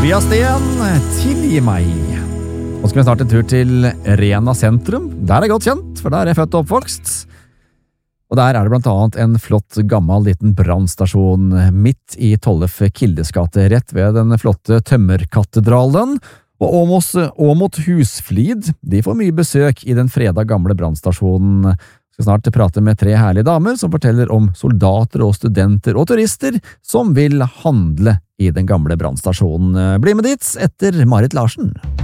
Via Sten, tilgi meg. Nå skal vi snart en tur til Rena sentrum. Der er godt kjent, for der er jeg født og oppvokst. Og der er det blant annet en flott gammel liten brannstasjon midt i Tollef Kildes gate, rett ved den flotte tømmerkatedralen. Og Åmot Husflid, de får mye besøk i den freda gamle brannstasjonen. Jeg skal snart prate med 3 herlige damer som forteller om soldater og studenter og turister som vil handle i den gamle brannstasjonen. Bli med dit etter Marit Larsen.